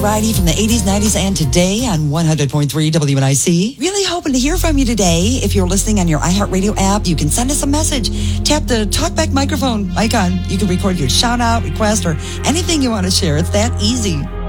variety from the 80s, 90s, and today on 100.3 WNIC. Really hoping to hear from you today. If you're listening on your iHeartRadio app, you can send us a message. Tap the talkback microphone icon. You can record your shout out, request, or anything you want to share. It's that easy.